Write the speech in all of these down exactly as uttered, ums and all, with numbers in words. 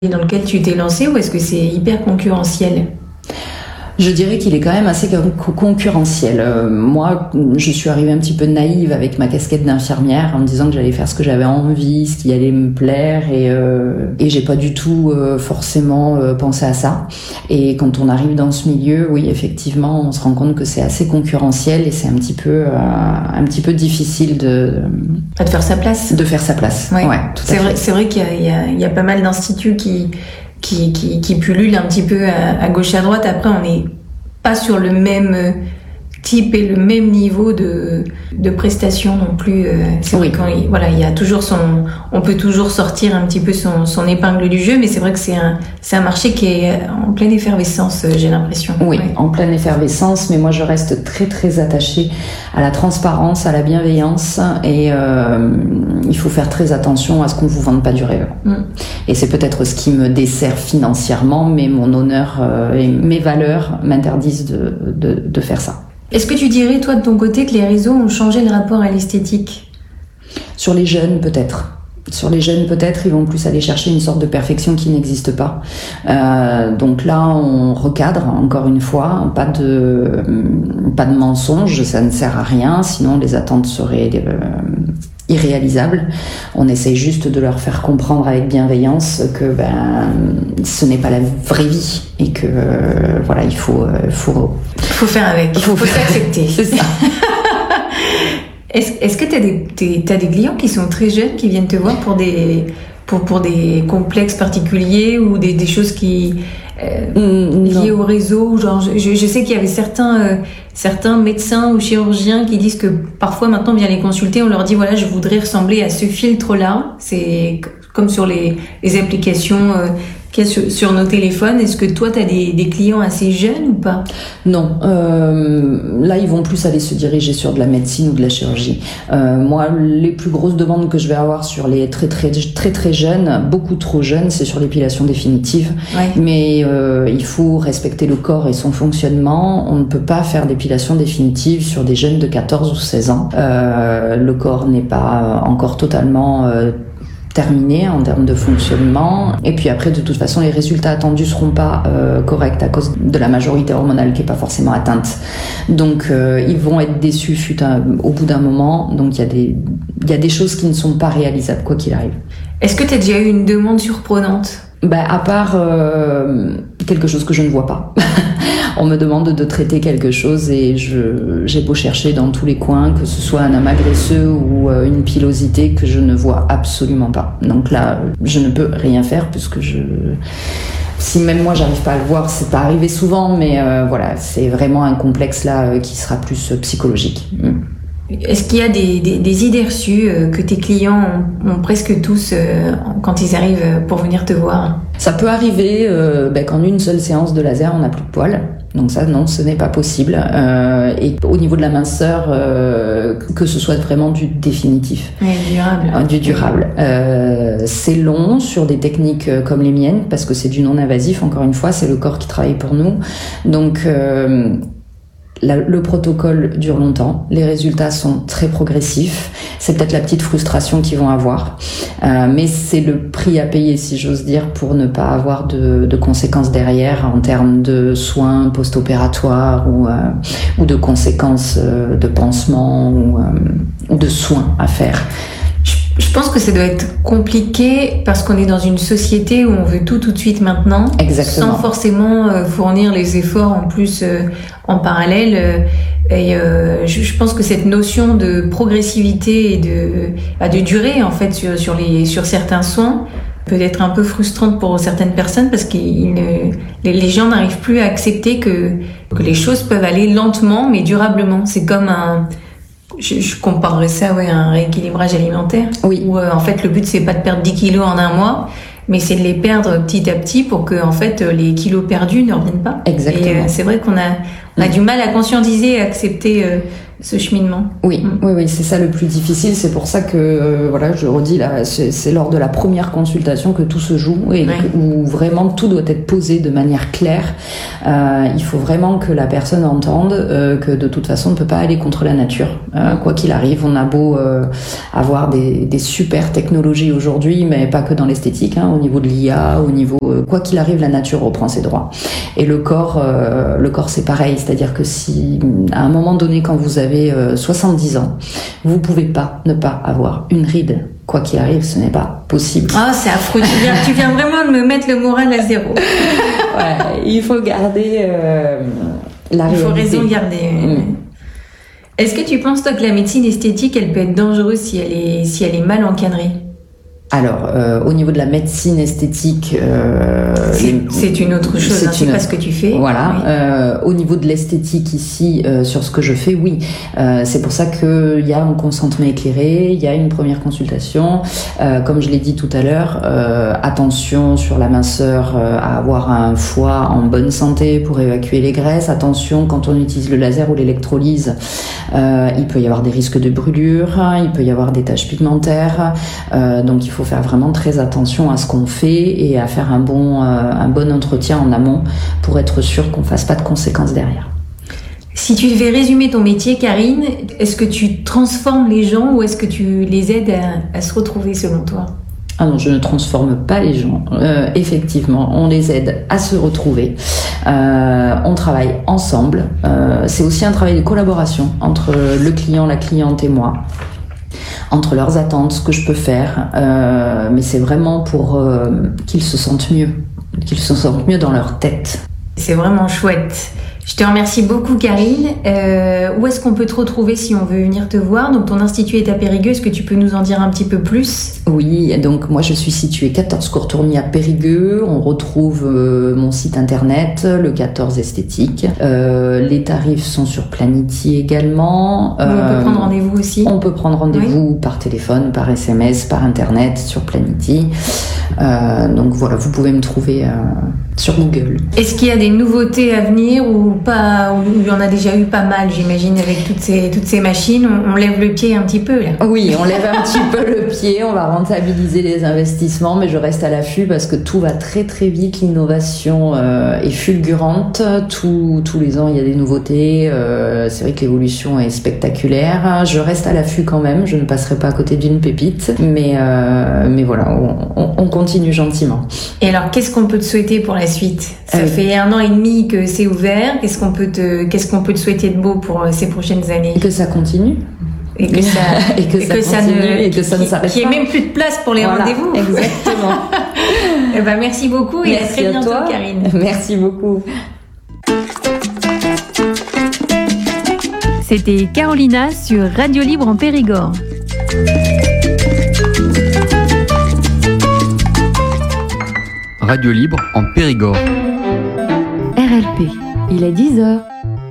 dans lequel tu t'es lancé ou est-ce que c'est hyper concurrentiel ? Je dirais qu'il est quand même assez concurrentiel. Euh, moi, je suis arrivée un petit peu naïve avec ma casquette d'infirmière en me disant que j'allais faire ce que j'avais envie, ce qui allait me plaire et, euh, et j'ai pas du tout euh, forcément euh, pensé à ça. Et quand on arrive dans ce milieu, oui, effectivement, on se rend compte que c'est assez concurrentiel et c'est un petit peu, euh, un petit peu difficile de, de faire sa place. De faire sa place. Ouais, ouais tout c'est à vrai, fait. c'est vrai qu'il y a, il y a, il y a pas mal d'instituts qui Qui, qui, qui pullule un petit peu à, à gauche à droite. Après, on n'est pas sur le même type et le même niveau de, de prestations non plus. C'est oui. vrai quand il, voilà, il y a toujours son, on peut toujours sortir un petit peu son, son épingle du jeu, mais c'est vrai que c'est un, c'est un marché qui est en pleine effervescence, j'ai l'impression. Oui, ouais. En pleine effervescence, mais moi je reste très très attachée à la transparence, à la bienveillance et euh, il faut faire très attention à ce qu'on ne vous vende pas du rêve. Mm. Et c'est peut-être ce qui me dessert financièrement, mais mon honneur euh, et mes valeurs m'interdisent de, de, de faire ça. Est-ce que tu dirais, toi, de ton côté, que les réseaux ont changé le rapport à l'esthétique ? Sur les jeunes, peut-être. Sur les jeunes, peut-être, ils vont plus aller chercher une sorte de perfection qui n'existe pas. Euh, donc là, on recadre, encore une fois, pas de, pas de mensonges, ça ne sert à rien, sinon les attentes seraient euh, irréalisables. On essaye juste de leur faire comprendre avec bienveillance que ben, ce n'est pas la vraie vie et que euh, voilà, il faut... Euh, faut faut faire avec, il faut, faut s'accepter. C'est ça. Est-ce, est-ce que tu as des, t'as des clients qui sont très jeunes, qui viennent te voir pour des, pour, pour des complexes particuliers ou des, des choses qui, euh, mmh, liées au réseau? Genre, je, je sais qu'il y avait certains, euh, certains médecins ou chirurgiens qui disent que parfois maintenant on vient les consulter, on leur dit voilà, je voudrais ressembler à ce filtre-là. C'est comme sur les, les applications euh, qu'il y a sur, sur nos téléphones. Est-ce que toi, tu as des, des clients assez jeunes ou pas ? Non. Euh, là, ils vont plus aller se diriger sur de la médecine ou de la chirurgie. Euh, moi, les plus grosses demandes que je vais avoir sur les très très très très jeunes, beaucoup trop jeunes, c'est sur l'épilation définitive. Ouais. Mais euh, il faut respecter le corps et son fonctionnement. On ne peut pas faire d'épilation définitive sur des jeunes de quatorze ou seize ans. Euh, le corps n'est pas encore totalement... Euh, terminé en termes de fonctionnement et puis après de toute façon les résultats attendus seront pas euh, corrects à cause de la majorité hormonale qui est pas forcément atteinte, donc euh, ils vont être déçus fut un, au bout d'un moment, donc il y a des il y a des choses qui ne sont pas réalisables quoi qu'il arrive. Est-ce que tu as déjà eu une demande surprenante? Ben, à part euh, quelque chose que je ne vois pas. On me demande de traiter quelque chose et je, j'ai beau chercher dans tous les coins, que ce soit un amas graisseux ou euh, une pilosité que je ne vois absolument pas. Donc là, je ne peux rien faire puisque je... Si même moi j'arrive pas à le voir, c'est pas arrivé souvent, mais euh, voilà, c'est vraiment un complexe là euh, qui sera plus euh, psychologique. Mm. Est-ce qu'il y a des, des, des idées reçues euh, que tes clients ont, ont presque tous euh, quand ils arrivent pour venir te voir? Ça peut arriver euh, ben, qu'en une seule séance de laser, on n'a plus de poils. Donc ça, non, ce n'est pas possible. Euh, et au niveau de la minceur, euh, que ce soit vraiment du définitif. Oui, durable. Euh, du durable. Euh, c'est long sur des techniques comme les miennes, parce que c'est du non-invasif, encore une fois, c'est le corps qui travaille pour nous. Donc... Euh, La, le protocole dure longtemps, les résultats sont très progressifs, c'est peut-être la petite frustration qu'ils vont avoir, euh, mais c'est le prix à payer si j'ose dire pour ne pas avoir de, de conséquences derrière en termes de soins post-opératoires ou, euh, ou de conséquences euh, de pansements ou, euh, ou de soins à faire. Je pense que ça doit être compliqué parce qu'on est dans une société où on veut tout tout de suite maintenant. Exactement. Sans forcément euh, fournir les efforts en plus euh, en parallèle. Euh, et euh, je, je pense que cette notion de progressivité et de, bah, de durée en fait sur, sur, les, sur certains soins peut être un peu frustrante pour certaines personnes parce que les, les gens n'arrivent plus à accepter que, que les choses peuvent aller lentement mais durablement. C'est comme un... Je, je comparerais ça ouais, à un rééquilibrage alimentaire. Oui. Où euh, en fait le but c'est pas de perdre dix kilos en un mois, mais c'est de les perdre petit à petit pour que en fait les kilos perdus ne reviennent pas. Exactement. Et euh, c'est vrai qu'on a on a mmh. du mal à conscientiser, à accepter euh, ce cheminement. Oui, mmh. oui, oui, c'est ça le plus difficile. C'est pour ça que, euh, voilà, je redis là, c'est, c'est lors de la première consultation que tout se joue et ouais. que, où vraiment tout doit être posé de manière claire. Euh, il faut vraiment que la personne entende euh, que de toute façon on ne peut pas aller contre la nature. Euh, quoi qu'il arrive, on a beau euh, avoir des, des super technologies aujourd'hui, mais pas que dans l'esthétique, hein, au niveau de l'I A, au niveau euh, quoi qu'il arrive, la nature reprend ses droits. Et le corps, euh, le corps c'est pareil, c'est-à-dire que si à un moment donné, quand vous avez soixante-dix ans, vous pouvez pas ne pas avoir une ride. Quoi qu'il arrive, ce n'est pas possible. Ah, oh, c'est affreux. Tu viens, tu viens vraiment de me mettre le moral à zéro. Ouais, il faut garder euh, la il réalité. Il faut raison garder. Mmh. Est-ce que tu penses, toi, que la médecine esthétique, elle peut être dangereuse si elle est, si elle est mal encadrée ? Alors, euh, au niveau de la médecine esthétique, euh, c'est, les, c'est une autre chose. C'est, hein, c'est une, pas ce que tu fais. Voilà. Oui. Euh, au niveau de l'esthétique ici, euh, sur ce que je fais, oui. Euh, c'est pour ça qu'il y a un consentement éclairé, il y a une première consultation. Euh, comme je l'ai dit tout à l'heure, euh, attention sur la minceur, euh, à avoir un foie en bonne santé pour évacuer les graisses. Attention quand on utilise le laser ou l'électrolyse, euh, il peut y avoir des risques de brûlure, il peut y avoir des taches pigmentaires. Euh, donc il faut faire vraiment très attention à ce qu'on fait et à faire un bon, euh, un bon entretien en amont pour être sûr qu'on ne fasse pas de conséquences derrière. Si tu devais résumer ton métier, Karine, est-ce que tu transformes les gens ou est-ce que tu les aides à, à se retrouver selon toi ? Ah non, je ne transforme pas les gens. Euh, effectivement, on les aide à se retrouver. Euh, on travaille ensemble. Euh, c'est aussi un travail de collaboration entre le client, la cliente et moi. Entre leurs attentes, ce que je peux faire, euh, mais c'est vraiment pour euh, qu'ils se sentent mieux, qu'ils se sentent mieux dans leur tête. C'est vraiment chouette. Je te remercie beaucoup, Karine. Euh, où est-ce qu'on peut te retrouver si on veut venir te voir ? Donc, ton institut est à Périgueux. Est-ce que tu peux nous en dire un petit peu plus ? Oui, donc moi je suis située quatorze Courtourny à Périgueux. On retrouve euh, mon site internet, le quatorze Esthétique. Euh, les tarifs sont sur Planity également. Euh, on peut prendre rendez-vous aussi ? On peut prendre rendez-vous oui. par téléphone, par S M S, par internet, sur Planity. Euh, donc voilà, vous pouvez me trouver euh, sur Google. Est-ce qu'il y a des nouveautés à venir ou pas, ou il y en a déjà eu pas mal, j'imagine, avec toutes ces, toutes ces machines, on, on lève le pied un petit peu là. Oui, on lève un petit peu le pied, on va rentabiliser les investissements, mais je reste à l'affût parce que tout va très très vite, l'innovation euh, est fulgurante, tout, tous les ans il y a des nouveautés, euh, c'est vrai que l'évolution est spectaculaire, je reste à l'affût quand même, je ne passerai pas à côté d'une pépite, mais, euh, mais voilà, on, on, on continue gentiment. Et alors, qu'est-ce qu'on peut te souhaiter pour la suite ? Ça euh, fait un an et demi que c'est ouvert. Qu'est-ce qu'on peut te, qu'est-ce qu'on peut te souhaiter de beau pour ces prochaines années ? Que ça continue. Et que ça, et que, et ça, que ça ne, et que ça ne s'arrête pas. Qu'il n'y ait même plus de place pour les voilà, rendez-vous. Exactement. Et ben, merci beaucoup et merci à très à bientôt, toi. Karine. Merci beaucoup. C'était Carolina sur Radio Libre en Périgord. Radio Libre en Périgord. R L P, il est dix heures.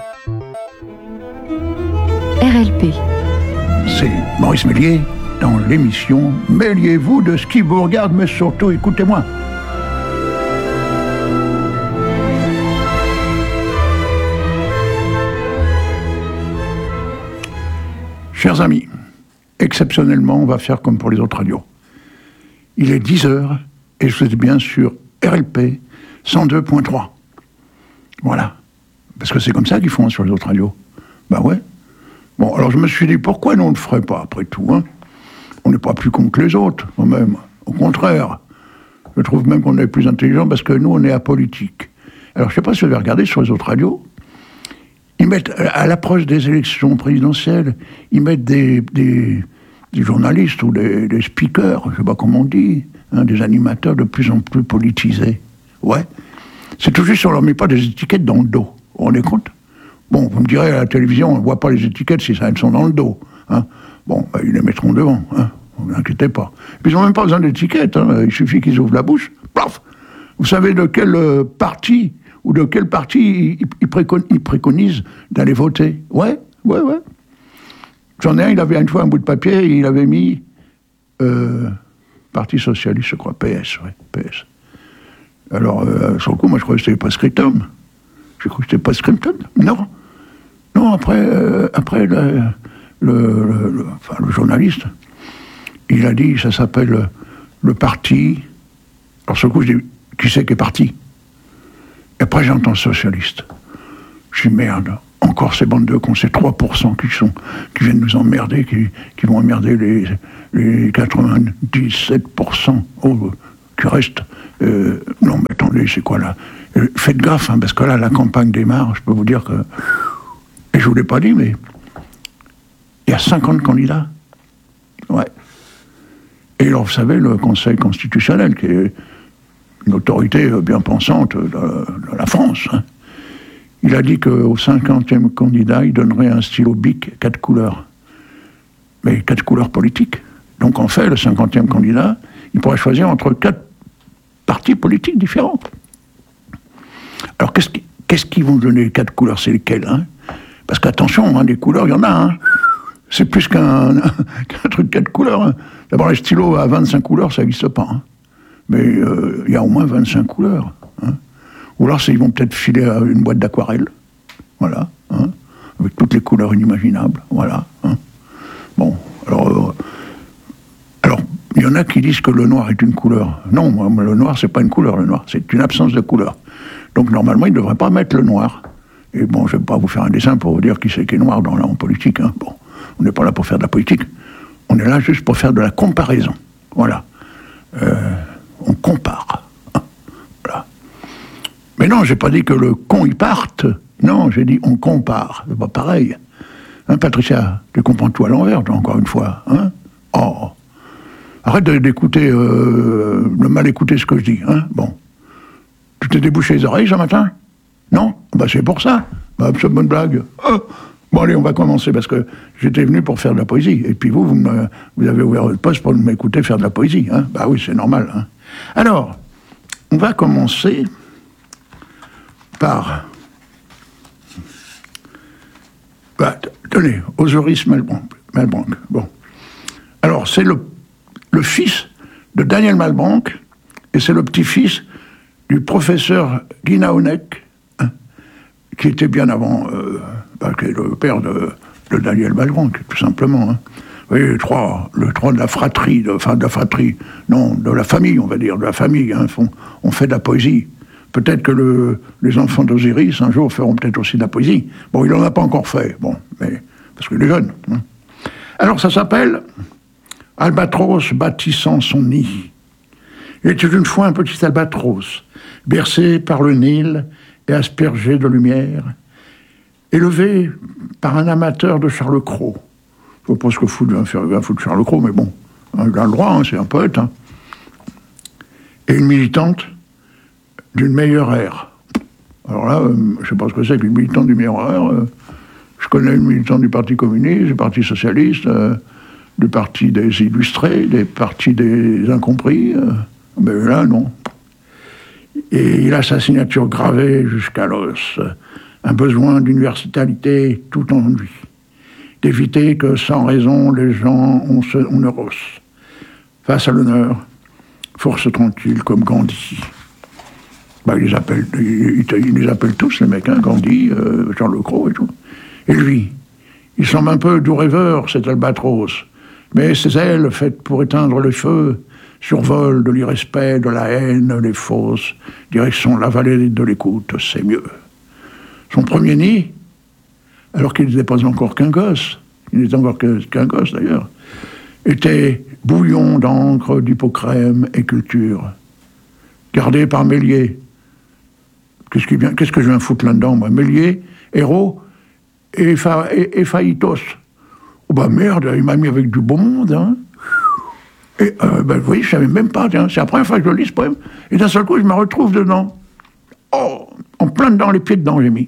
R L P. C'est Maurice Méliès dans l'émission « Mêliez-vous de ce qui vous regarde, mais surtout écoutez-moi ». Chers amis, exceptionnellement, on va faire comme pour les autres radios. Il est dix heures et je suis bien sûr R L P cent deux point trois. Voilà. Parce que c'est comme ça qu'ils font sur les autres radios. Ben ouais. Bon, alors je me suis dit, pourquoi nous on ne le ferait pas, après tout, hein ? On n'est pas plus con que les autres, quand même. Au contraire. Je trouve même qu'on est plus intelligent parce que nous, on est apolitique. Alors, je ne sais pas si vous avez regardé sur les autres radios, ils mettent, à l'approche des élections présidentielles, ils mettent des, des, des journalistes ou des, des speakers, je ne sais pas comment on dit, hein, des animateurs de plus en plus politisés. Ouais. C'est tout juste, on ne leur met pas des étiquettes dans le dos. Vous vous rendez compte ? Bon, vous me direz, à la télévision, on ne voit pas les étiquettes si ça, elles sont dans le dos. Hein. Bon, ben, ils les mettront devant, hein. Ne vous inquiétez pas. Puis ils n'ont même pas besoin d'étiquettes, hein. Il suffit qu'ils ouvrent la bouche, plaf. Vous savez de quel euh, parti ou de quel parti ils, ils, précon- ils préconisent d'aller voter ? Ouais, ouais, ouais. J'en ai un, il avait une fois un bout de papier, et il avait mis euh, Parti Socialiste, je crois, P S, ouais, P S. Alors, euh, sur le coup, moi je croyais que c'était pas Scriptum. J'ai cru que c'était pas Scriptum. Non. Non, Non, après, euh, après le, le, le, le, enfin, le journaliste, il a dit, ça s'appelle le parti. Alors, ce coup, je dis, qui c'est qui est parti? Et après, j'entends socialiste. Je dis, merde, encore ces bandes de cons, ces trois pour cent qui, sont, qui viennent nous emmerder, qui, qui vont emmerder les, les quatre-vingt-dix-sept pour cent oh, qui restent. Euh, non, mais attendez, c'est quoi là? euh, Faites gaffe, hein, parce que là, la campagne démarre, je peux vous dire que... Et je ne vous l'ai pas dit, mais il y a cinquante candidats. Ouais. Et alors, vous savez, le Conseil constitutionnel, qui est une autorité bien pensante de, de la France, hein, il a dit qu'au cinquantième candidat, il donnerait un stylo bic quatre couleurs. Mais quatre couleurs politiques. Donc en fait, le cinquantième candidat, il pourrait choisir entre quatre partis politiques différents. Alors qu'est-ce qu'ils qu'est-ce qu'ils vont donner quatre couleurs? C'est lesquelles, hein? Parce qu'attention, hein, des couleurs, il y en a. Hein. C'est plus qu'un, qu'un truc quatre couleurs. Hein. D'abord, les stylos à vingt-cinq couleurs, ça n'existe pas. Hein. Mais euh, il y a au moins vingt-cinq couleurs. Hein. Ou alors, ils vont peut-être filer à une boîte d'aquarelle. Voilà. Hein. Avec toutes les couleurs inimaginables. Voilà. Hein. Bon, alors... Euh, alors, il y en a qui disent que le noir est une couleur. Non, moi, le noir, c'est pas une couleur, le noir. C'est une absence de couleur. Donc, normalement, ils ne devraient pas mettre le noir. Et bon, je ne vais pas vous faire un dessin pour vous dire qui c'est qui est noir dans, en politique. Hein. Bon, on n'est pas là pour faire de la politique. On est là juste pour faire de la comparaison. Voilà. Euh, on compare. Hein. Voilà. Mais non, j'ai pas dit que le con y parte. Non, j'ai dit on compare. C'est pas pareil. Hein, Patricia, tu comprends tout à l'envers, encore une fois. Hein. Oh. Arrête d'écouter, euh, de mal écouter ce que je dis. Hein. Bon. Tu t'es débouché les oreilles ce matin? Non? Bah c'est pour ça. Bah, c'est une bonne blague. Oh. Bon allez, on va commencer parce que j'étais venu pour faire de la poésie. Et puis vous, vous, me, vous avez ouvert le poste pour m'écouter faire de la poésie. Hein. Bah oui, c'est normal. Hein. Alors, on va commencer par... Bah, tenez, Osoris Malbranck. Malbranck. Bon. Alors, c'est le, le fils de Daniel Malbranck et c'est le petit-fils du professeur Guy Naonec, hein, qui était bien avant, euh, bah, qui est le père de, de Daniel Malbranck, tout simplement. Hein. Oui, le trois, le trois de la fratrie, de, enfin de la fratrie, non, de la famille, on va dire, de la famille, hein, font, on fait de la poésie. Peut-être que le, les enfants d'Osiris, un jour, feront peut-être aussi de la poésie. Bon, il n'en a pas encore fait, bon, mais, parce qu'il est jeune. Hein. Alors, ça s'appelle Albatros bâtissant son nid. Il était une fois un petit albatros, bercé par le Nil et aspergé de lumière, élevé par un amateur de Charles Cros. Je ne sais pas ce que fout un fou de Charles Cros, mais bon, il a le droit, hein, c'est un poète. Hein. Et une militante d'une meilleure ère. Alors là, euh, je ne sais pas ce que c'est qu'une militante d'une meilleure ère. Euh, je connais une militante du Parti communiste, du Parti socialiste, euh, du Parti des illustrés, des partis des incompris. Euh, mais là, non. Et il a sa signature gravée jusqu'à l'os. Un besoin d'universalité tout en lui. D'éviter que, sans raison, les gens on, se, on ne rosse. Face à l'honneur, force tranquille comme Gandhi. Bah, ils, les appellent, ils, ils les appellent tous, les mecs, hein, Gandhi, euh, Charles Cros et tout. Et lui, il semble un peu doux rêveur, cet albatros. Mais ses ailes, faites pour éteindre le feu, survolent de l'irrespect, de la haine, les fausses, direction la vallée de l'écoute, c'est mieux. Son premier nid, alors qu'il n'était pas encore qu'un gosse, il n'était encore qu'un gosse d'ailleurs, était bouillon d'encre, d'hypocrème et culture, gardé par Méliès. Qu'est-ce, qui vient, qu'est-ce que je viens foutre là-dedans, moi? Méliès, Héros et, et, et Phaïtos. Oh bah merde, il m'a mis avec du beau monde, hein. Et euh, ben, vous voyez, je ne savais même pas, tiens, c'est la première fois que je lis ce poème, et d'un seul coup, je me retrouve dedans. Oh, en plein dedans, les pieds dedans, j'ai mis.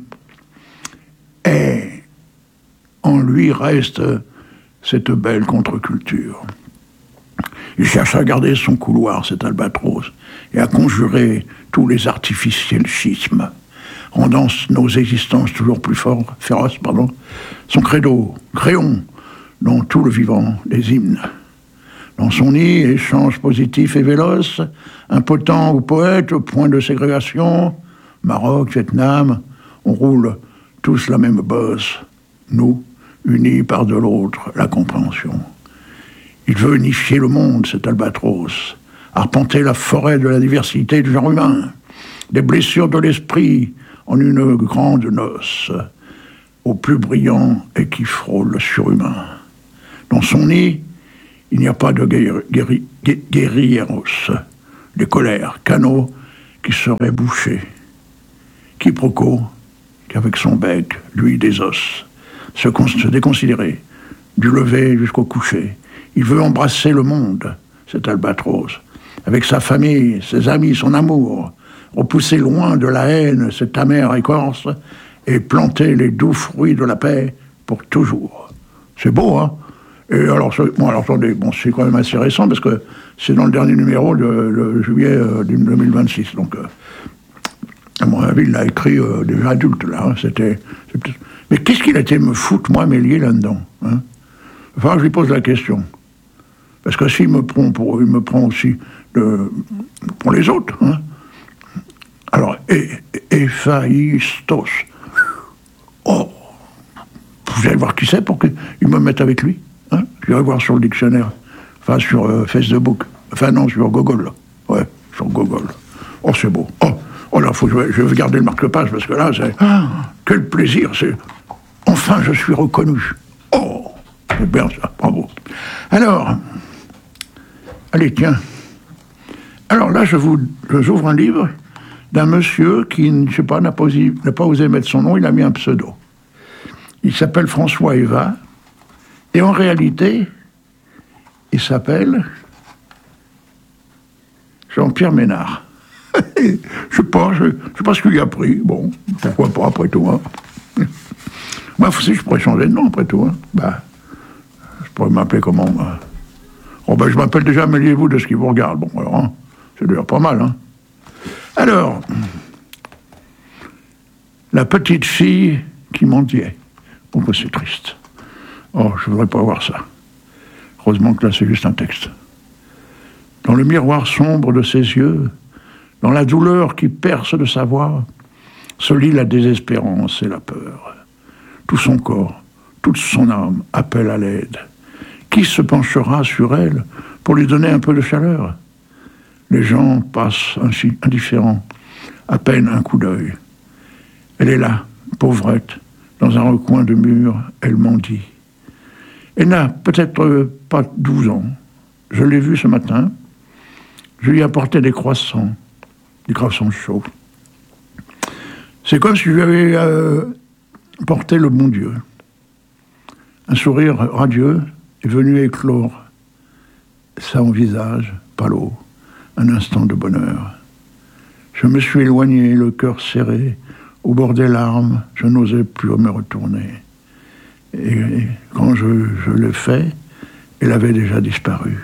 Et en lui reste cette belle contre-culture. Il cherche à garder son couloir, cet albatros, et à conjurer tous les artificiels schismes, rendant nos existences toujours plus forts, féroces, pardon. Son credo, créons, dans tout le vivant, des hymnes. Dans son nid, échange positif et véloce, impotent ou poète, point de ségrégation, Maroc, Vietnam, on roule tous la même bosse, nous, unis par de l'autre, la compréhension. Il veut unifier le monde, cet albatros, arpenter la forêt de la diversité du genre humain, des blessures de l'esprit en une grande noce, au plus brillant et qui frôle le surhumain. Dans son nid, il n'y a pas de guerri- guerrilleros, des colères, canaux qui seraient bouchés. Quiproquo, qu'avec son bec, lui des os, se, con- se déconsidérer, du lever jusqu'au coucher. Il veut embrasser le monde, cet albatros, avec sa famille, ses amis, son amour, repousser loin de la haine cette amère écorce et planter les doux fruits de la paix pour toujours. C'est beau, hein? Et alors, bon, alors attendez, bon, c'est quand même assez récent parce que c'est dans le dernier numéro de, de juillet euh, deux mille vingt-six. Donc, euh, à mon avis, il l'a écrit euh, déjà adulte, là. Hein, c'était, c'était... Mais qu'est-ce qu'il a été me foutre, moi, Méliès, là-dedans, hein? Enfin, je lui pose la question. Parce que s'il me prend pour, il me prend aussi de, pour les autres, hein. Alors, Héphaïstos. Oh, vous allez voir qui c'est pour qu'il me mette avec lui, hein. Je vais voir sur le dictionnaire, enfin sur euh, Facebook, enfin non, sur Google, là. Ouais, sur Google. Oh, c'est beau. Oh, oh là, faut que je, je vais garder le marque-page parce que là, c'est ah, quel plaisir, c'est. Enfin, je suis reconnu. Oh, c'est bien ça, bravo. Alors, allez, tiens. Alors là, je vous, j'ouvre un livre d'un monsieur qui, je sais pas, n'a pas, osé, n'a pas osé mettre son nom, il a mis un pseudo. Il s'appelle François Eva, et en réalité, il s'appelle Jean-Pierre Ménard. Je sais pas, je, je sais pas ce qu'il a pris, bon, pourquoi pas après tout, hein. Moi, si je pourrais changer de nom après tout, hein. Bah, je pourrais m'appeler comment, moi? Oh, ben, je m'appelle déjà Mêliez-vous de ce qui vous regarde, bon, alors, hein, c'est déjà pas mal, hein. Alors, la petite fille qui mendiait. Oh, que c'est triste. Oh, je voudrais pas voir ça. Heureusement que là, c'est juste un texte. Dans le miroir sombre de ses yeux, dans la douleur qui perce de sa voix, se lit la désespérance et la peur. Tout son corps, toute son âme appelle à l'aide. Qui se penchera sur elle pour lui donner un peu de chaleur? Les gens passent ainsi indifférents, à peine un coup d'œil. Elle est là, pauvrette, dans un recoin de mur, elle mendie. Elle n'a peut-être pas douze ans. Je l'ai vue ce matin. Je lui ai apporté des croissants, des croissants chauds. C'est comme si je lui avais euh, porté le bon Dieu. Un sourire radieux est venu éclore son visage, pâle. Un instant de bonheur. Je me suis éloigné, le cœur serré, au bord des larmes, je n'osais plus me retourner. Et, et quand je, je l'ai fait, elle avait déjà disparu.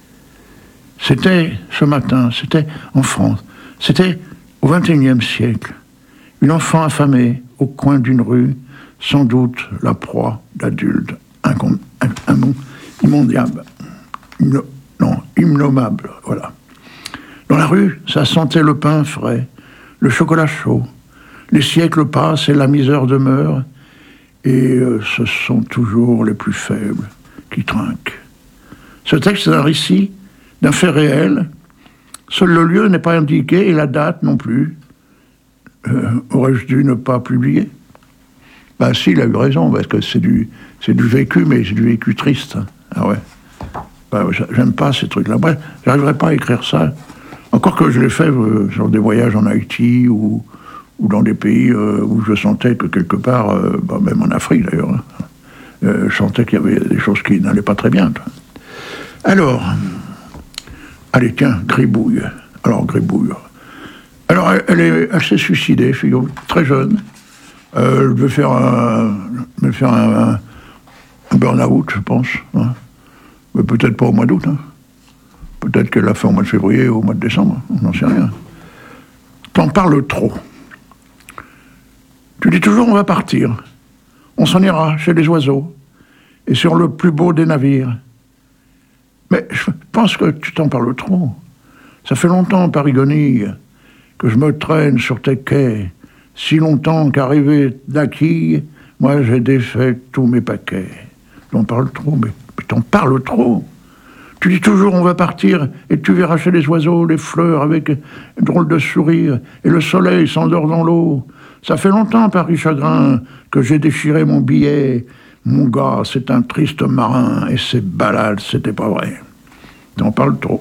C'était ce matin, c'était en France, c'était au vingt et unième siècle. Une enfant affamée au coin d'une rue, sans doute la proie d'adultes incom- un, immondiables, imno, non, imnommables, voilà. Dans la rue, ça sentait le pain frais, le chocolat chaud. Les siècles passent et la misère demeure, et euh, ce sont toujours les plus faibles qui trinquent. Ce texte est un récit d'un fait réel. Seul le lieu n'est pas indiqué et la date non plus. Euh, aurais-je dû ne pas publier? Ben si, il a eu raison, parce que c'est du, c'est du vécu, mais c'est du vécu triste. Ah ouais. Ben, j'aime pas ces trucs-là. Bref, j'arriverai pas à écrire ça. Encore que je l'ai fait euh, sur des voyages en Haïti ou, ou dans des pays euh, où je sentais que quelque part, euh, bah, même en Afrique d'ailleurs, hein, euh, je sentais qu'il y avait des choses qui n'allaient pas très bien. Toi. Alors, allez tiens, Gribouille. Alors Gribouille. Alors elle, elle, est, elle s'est suicidée, figure, très jeune. Euh, elle devait faire un, devait faire un, un, un burn-out, je pense. Hein. Mais peut-être pas au mois d'août. Hein. Peut-être qu'elle l'a fait au mois de février ou au mois de décembre, on n'en sait rien. T'en parles trop. Tu dis toujours on va partir. On s'en ira chez les oiseaux et sur le plus beau des navires. Mais je pense que tu t'en parles trop. Ça fait longtemps, Parigonille, que je me traîne sur tes quais, si longtemps qu'arrivé d'Aquille, Moi, j'ai défait tous mes paquets. T'en parles trop, mais, mais t'en parles trop. Tu dis toujours on va partir et tu verras chez les oiseaux les fleurs avec un drôle de sourire et le soleil s'endort dans l'eau. Ça fait longtemps, Paris Chagrin, que j'ai déchiré mon billet. Mon gars, c'est un triste marin et ses balades, c'était pas vrai. T'en parles trop.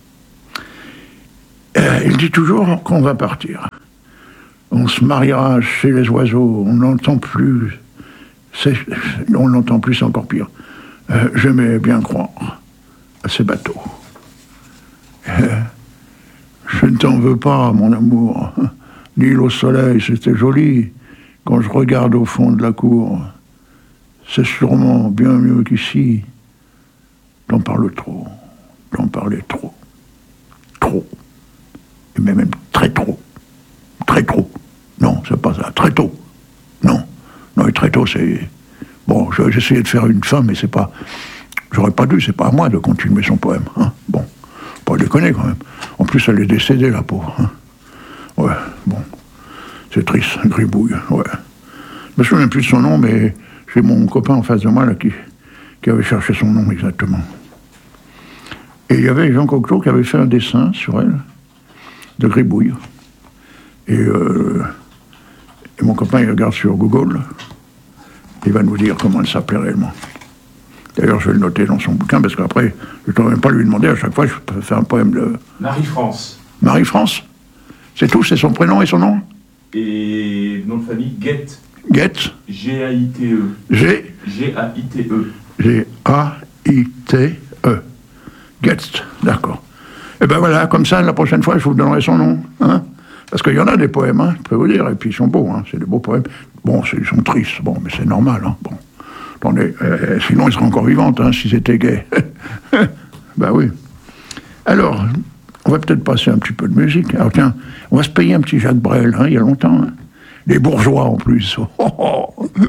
Euh, il dit toujours qu'on va partir. On se mariera chez les oiseaux, on n'entend plus. C'est, on n'entend plus, c'est encore pire. Euh, j'aimais bien croire à ces bateaux. Euh, je ne t'en veux pas, mon amour. L'île au soleil, c'était joli. Quand je regarde au fond de la cour, c'est sûrement bien mieux qu'ici. T'en parles trop. T'en parlais trop. Trop. Et même très trop. Très trop. Non, c'est pas ça. Très tôt. Non. Non, et très tôt, c'est... Bon, j'ai essayé de faire une fin, mais c'est pas... J'aurais pas dû, c'est pas à moi de continuer son poème. Hein. Bon, pas déconner quand même. En plus, elle est décédée, la pauvre. Hein. Ouais, bon. C'est triste, Gribouille, ouais. Je me souviens plus de son nom, mais j'ai mon copain en face de moi, là, qui, qui avait cherché son nom exactement. Et il y avait Jean Cocteau qui avait fait un dessin sur elle, de Gribouille. Et, euh, et mon copain, il regarde sur Google, il va nous dire comment elle s'appelait réellement. D'ailleurs, je vais le noter dans son bouquin, parce qu'après, je ne dois même pas lui demander, à chaque fois, je peux faire un poème de... Marie-France. Marie-France. C'est tout, c'est son prénom et son nom. Et nom de famille, Guette. Guette. G A I T E. G. G A I T E. G A I T E. Guette, d'accord. Et ben voilà, comme ça, la prochaine fois, je vous donnerai son nom. Hein, parce qu'il y en a des poèmes, hein, je peux vous dire, et puis ils sont beaux, hein, c'est des beaux poèmes. Bon, ils sont tristes, bon, mais c'est normal, hein, bon. Attendez, euh, sinon ils seraient encore vivantes, hein, s'ils étaient gays. Ben oui. Alors, on va peut-être passer un petit peu de musique. Alors tiens, on va se payer un petit Jacques Brel, hein, il y a longtemps. Hein. Les bourgeois en plus. Oh, oh.